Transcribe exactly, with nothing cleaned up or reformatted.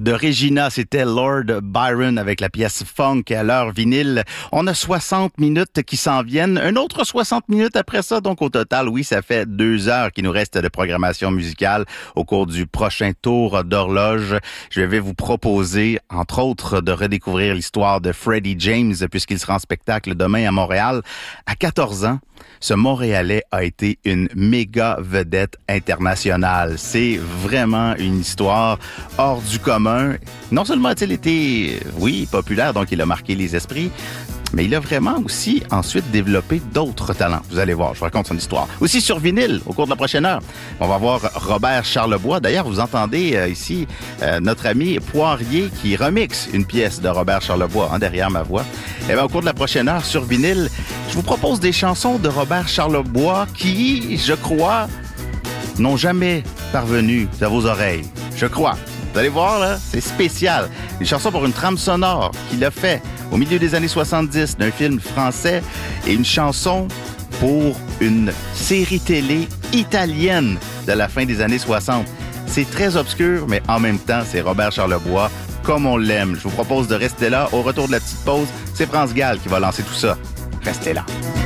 de Regina, c'était Lord Byron avec la pièce Funk à l'heure vinyle. On a soixante minutes qui s'en viennent. Un autre soixante minutes après ça. Donc, au total, oui, ça fait deux heures qu'il nous reste de programmation musicale au cours du prochain tour d'horloge. Je vais vous proposer, entre autres, de redécouvrir l'histoire de Freddie James puisqu'il sera en spectacle demain à Montréal. À quatorze ans, ce Montréalais a été une méga vedette internationale. C'est vraiment une histoire hors du commun. Non seulement a-t-il été, oui, populaire, donc il a marqué les esprits, mais il a vraiment aussi ensuite développé d'autres talents. Vous allez voir, je vous raconte son histoire. Aussi sur vinyle, au cours de la prochaine heure, on va voir Robert Charlebois. D'ailleurs, vous entendez euh, ici euh, notre ami Poirier qui remixe une pièce de Robert Charlebois, hein, derrière ma voix. Et bien, au cours de la prochaine heure, sur vinyle, je vous propose des chansons de Robert Charlebois qui, je crois, n'ont jamais parvenu à vos oreilles. Je crois. Vous allez voir, là, c'est spécial. Une chanson pour une trame sonore qu'il a fait au milieu des années soixante-dix d'un film français et une chanson pour une série télé italienne de la fin des années soixante. C'est très obscur, mais en même temps, c'est Robert Charlebois comme on l'aime. Je vous propose de rester là. Au retour de la petite pause, c'est France Gall qui va lancer tout ça. Restez là.